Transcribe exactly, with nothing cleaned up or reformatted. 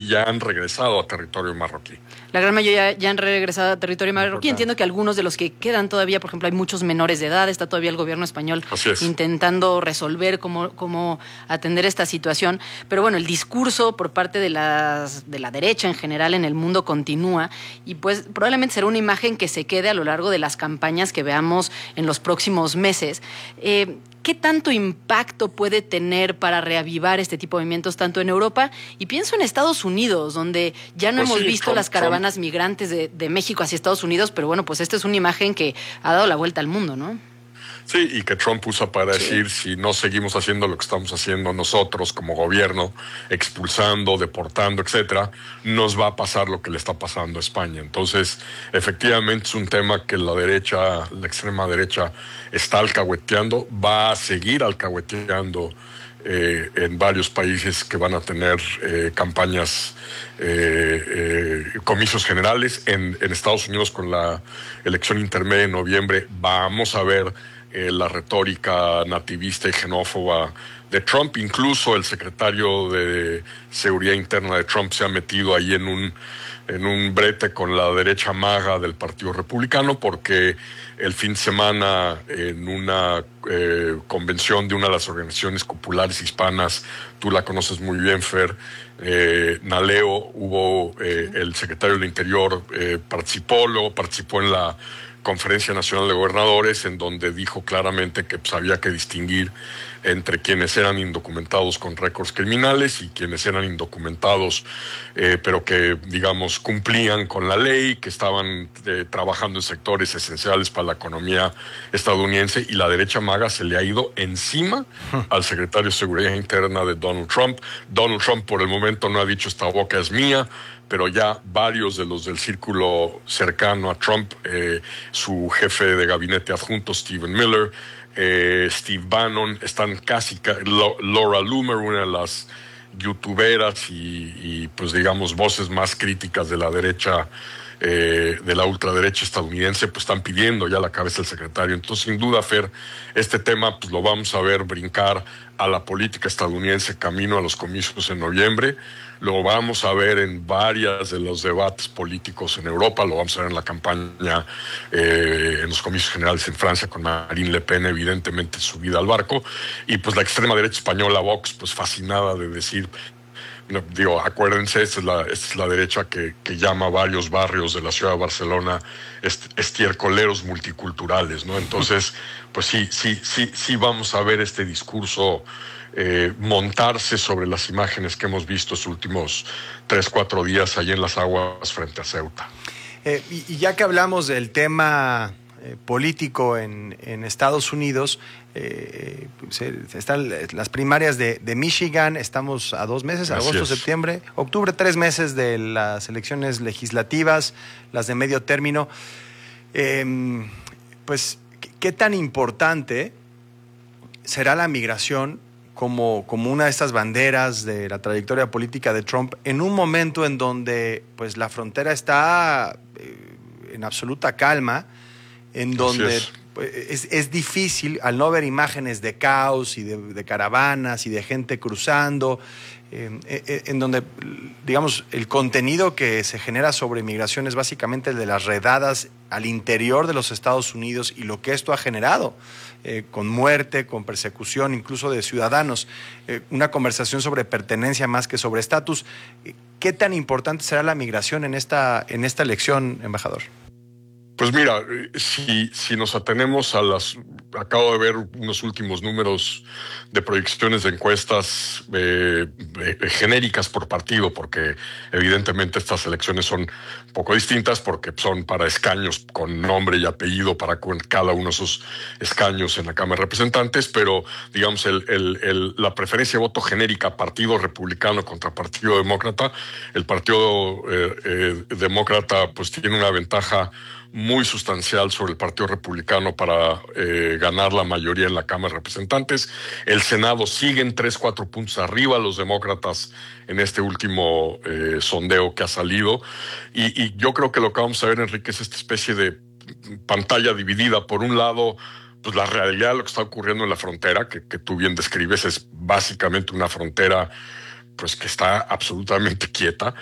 ya han regresado a territorio marroquí. La gran mayoría ya han regresado a territorio marroquí. Entiendo que algunos de los que quedan todavía, por ejemplo, hay muchos menores de edad, está todavía el gobierno español intentando resolver cómo, cómo atender esta situación. Pero bueno, el discurso por parte de, las, de la derecha en general en el mundo continúa y pues probablemente será una imagen que se quede a lo largo de las campañas que veamos en los próximos meses. Eh, ¿Qué tanto impacto puede tener para reavivar este tipo de movimientos tanto en Europa? Y pienso en Estados Unidos, donde ya no pues hemos sí, visto Trump, las caravanas Trump. migrantes de, de México hacia Estados Unidos, pero bueno, pues esta es una imagen que ha dado la vuelta al mundo, ¿no? Sí, y que Trump usa para sí. decir, si no seguimos haciendo lo que estamos haciendo nosotros como gobierno, expulsando, deportando, etcétera, nos va a pasar lo que le está pasando a España. Entonces, efectivamente es un tema que la derecha, la extrema derecha, está alcahueteando, va a seguir alcahueteando eh, en varios países que van a tener eh, campañas, eh, eh, comicios generales. En, en Estados Unidos, con la elección intermedia en noviembre, vamos a ver Eh, la retórica nativista y xenófoba de Trump. Incluso el secretario de Seguridad Interna de Trump se ha metido ahí en un, en un brete con la derecha maga del Partido Republicano, porque el fin de semana en una eh, convención de una de las organizaciones populares hispanas, tú la conoces muy bien, Fer, eh, Naleo, hubo eh, el secretario del Interior, eh, participó, luego participó en la Conferencia Nacional de Gobernadores, en donde dijo claramente que pues, había que distinguir entre quienes eran indocumentados con récords criminales y quienes eran indocumentados, eh, pero que, digamos, cumplían con la ley, que estaban eh, trabajando en sectores esenciales para la economía estadounidense, y la derecha maga se le ha ido encima al secretario de Seguridad Interna de Donald Trump. Donald Trump por el momento no ha dicho esta boca es mía, pero ya varios de los del círculo cercano a Trump, eh, su jefe de gabinete adjunto, Stephen Miller, eh, Steve Bannon, están casi, Laura Loomer, una de las youtuberas y, y pues digamos voces más críticas de la derecha, eh, de la ultraderecha estadounidense, pues están pidiendo ya la cabeza del secretario. Entonces, sin duda, Fer, este tema pues lo vamos a ver brincar a la política estadounidense camino a los comicios en noviembre. Lo vamos a ver en varias de los debates políticos en Europa, lo vamos a ver en la campaña, eh, en los comicios generales en Francia con Marine Le Pen, evidentemente subida al barco, y pues la extrema derecha española, Vox, pues fascinada de decir, no, digo, acuérdense, esta es la, esta es la derecha que, que llama a varios barrios de la ciudad de Barcelona est, estiercoleros multiculturales, ¿no? Entonces, pues sí, sí, sí, sí vamos a ver este discurso Eh, montarse sobre las imágenes que hemos visto estos últimos tres, cuatro días allí en las aguas frente a Ceuta. Eh, y, y ya que hablamos del tema eh, político en, en Estados Unidos, eh, se, están las primarias de, de Michigan, estamos a dos meses, Así agosto, es. septiembre, octubre, tres meses de las elecciones legislativas, las de medio término. Eh, pues, ¿qué tan importante será la migración Como, como una de estas banderas de la trayectoria política de Trump en un momento en donde pues la frontera está eh, en absoluta calma, en donde es. Es, es difícil, al no ver imágenes de caos y de, de caravanas y de gente cruzando, eh, eh, en donde, digamos, el contenido que se genera sobre migración es básicamente el de las redadas al interior de los Estados Unidos y lo que esto ha generado, eh, con muerte, con persecución, incluso de ciudadanos, eh, una conversación sobre pertenencia más que sobre estatus. ¿Qué tan importante será la migración en esta, en esta elección, embajador? Pues mira, si, si nos atenemos a las... Acabo de ver unos últimos números de proyecciones de encuestas eh, eh, genéricas por partido, porque evidentemente estas elecciones son un poco distintas, porque son para escaños con nombre y apellido para cada uno de esos escaños en la Cámara de Representantes, pero digamos el, el, el, la preferencia de voto genérica Partido Republicano contra Partido Demócrata, el Partido eh, eh, Demócrata pues tiene una ventaja muy sustancial sobre el Partido Republicano para eh, ganar la mayoría en la Cámara de Representantes. El Senado sigue en tres, cuatro puntos arriba los demócratas en este último eh, sondeo que ha salido. Y, y yo creo que lo que vamos a ver, Enrique, es esta especie de pantalla dividida. Por un lado, pues la realidad de lo que está ocurriendo en la frontera, que, que tú bien describes, es básicamente una frontera pues que está absolutamente quieta.